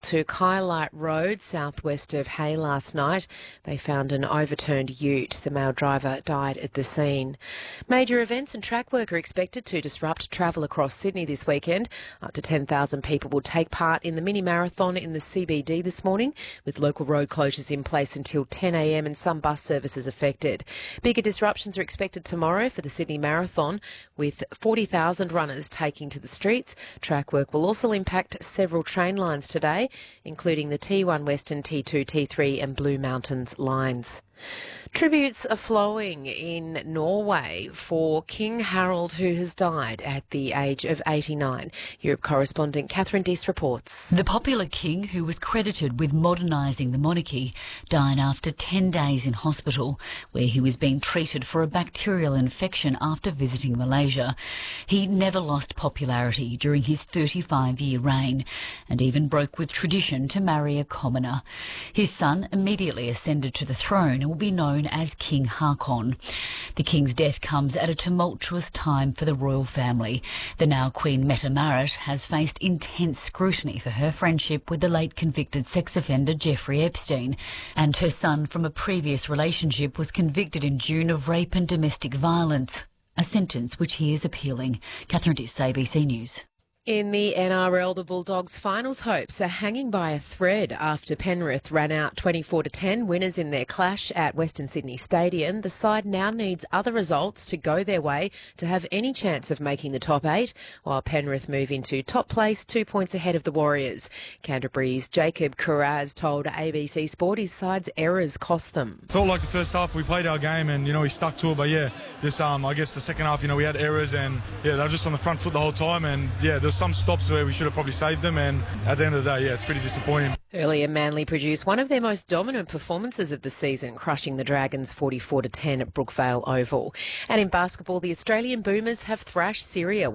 to Kylite Road, southwest of Hay last night. They found an overturned ute. The male driver died at the scene. Major events and track work are expected to disrupt travel across Sydney this weekend. Up to 10,000 people will take part in the mini marathon in the CBD this morning, with local road closures in place until 10 a.m. and some bus services affected. Bigger disruptions are expected tomorrow for the Sydney Marathon, with 40,000 runners taking to the streets. Track work will also impact several train lines today, including the T1 Western, T2, T3 and Blue Mountains lines. Tributes are flowing in Norway for King Harald, who has died at the age of 89. Europe correspondent Catherine Deese reports. The popular king, who was credited with modernising the monarchy, died after 10 days in hospital, where he was being treated for a bacterial infection after visiting Malaysia. He never lost popularity during his 35-year reign, and even broke with tradition to marry a commoner. His son immediately ascended to the throne and will be known as King Haakon. The king's death comes at a tumultuous time for the royal family. The now Queen Mette Marit has faced intense scrutiny for her friendship with the late convicted sex offender Jeffrey Epstein, and her son from a previous relationship was convicted in June of rape and domestic violence, a sentence which he is appealing. Catherine Deese, ABC News. In the NRL, the Bulldogs' finals hopes are hanging by a thread after Penrith ran out 24-10 winners in their clash at Western Sydney Stadium. The side now needs other results to go their way to have any chance of making the top 8, while Penrith move into top place 2 points ahead of the Warriors. Canterbury's Jacob Kiraz told ABC Sport his side's errors cost them. Felt like the first half we played our game and, we stuck to it. But, just I guess the second half, we had errors and, they were just on the front foot the whole time. And, there's some stops where we should have probably saved them, and at the end of the day, it's pretty disappointing. Earlier, Manly produced one of their most dominant performances of the season, crushing the Dragons 44-10 at Brookvale Oval. And in basketball, the Australian Boomers have thrashed Syria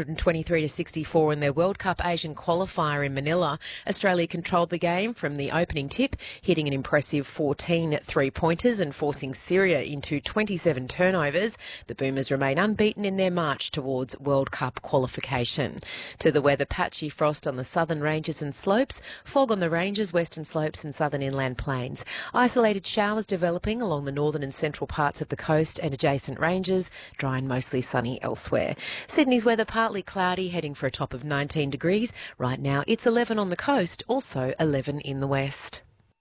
123-64 in their World Cup Asian qualifier in Manila. Australia controlled the game from the opening tip, hitting an impressive 14 three-pointers and forcing Syria into 27 turnovers. The Boomers remain unbeaten in their march towards World Cup qualification. To the weather, patchy frost on the southern ranges and slopes, fog on the ranges, western slopes and southern inland plains. Isolated showers developing along the northern and central parts of the coast and adjacent ranges, dry and mostly sunny elsewhere. Sydney's weather partly cloudy, heading for a top of 19 degrees. Right now it's 11 on the coast, also 11 in the west.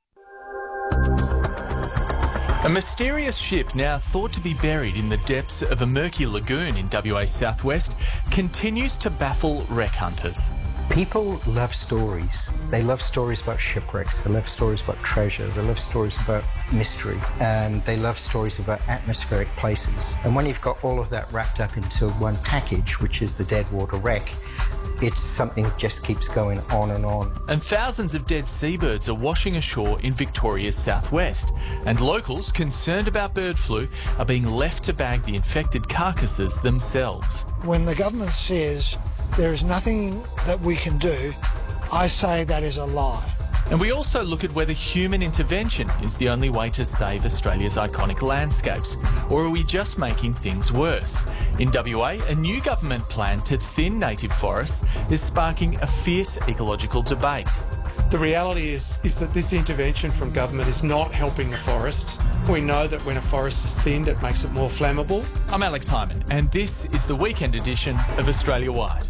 A mysterious ship now thought to be buried in the depths of a murky lagoon in WA's southwest continues to baffle wreck hunters. People love stories. They love stories about shipwrecks. They love stories about treasure. They love stories about mystery. And they love stories about atmospheric places. And when you've got all of that wrapped up into one package, which is the Deadwater Wreck, it's something that just keeps going on and on. And thousands of dead seabirds are washing ashore in Victoria's southwest. And locals concerned about bird flu are being left to bag the infected carcasses themselves. When the government says there is nothing that we can do, I say that is a lie. And we also look at whether human intervention is the only way to save Australia's iconic landscapes, or are we just making things worse? In WA, a new government plan to thin native forests is sparking a fierce ecological debate. The reality is that this intervention from government is not helping the forest. We know that when a forest is thinned, it makes it more flammable. I'm Alex Hyman, and this is the weekend edition of Australia Wide.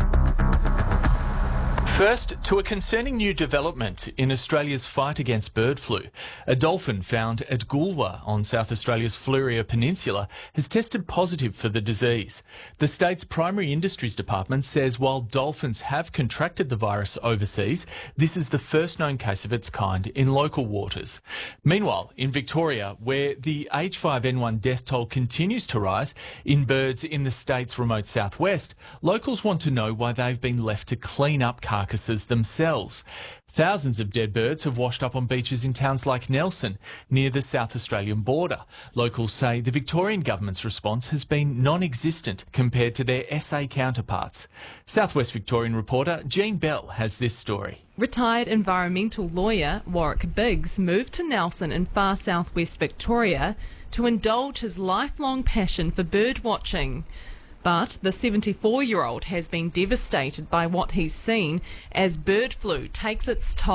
First, to a concerning new development in Australia's fight against bird flu. A dolphin found at Goolwa on South Australia's Fleurieu Peninsula has tested positive for the disease. The state's Primary Industries Department says while dolphins have contracted the virus overseas, this is the first known case of its kind in local waters. Meanwhile, in Victoria, where the H5N1 death toll continues to rise in birds in the state's remote southwest, locals want to know why they've been left to clean up carcasses themselves. Thousands of dead birds have washed up on beaches in towns like Nelson, near the South Australian border. Locals say the Victorian government's response has been non-existent compared to their SA counterparts. Southwest Victorian reporter Jean Bell has this story. Retired environmental lawyer Warwick Biggs moved to Nelson in far southwest Victoria to indulge his lifelong passion for bird watching. But the 74-year-old has been devastated by what he's seen as bird flu takes its toll.